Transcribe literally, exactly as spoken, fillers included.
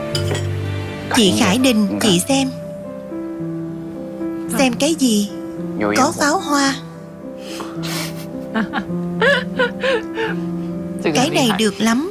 Chị Khải Đình, chị xem. Xem cái gì? Có pháo hoa. Cái này được lắm.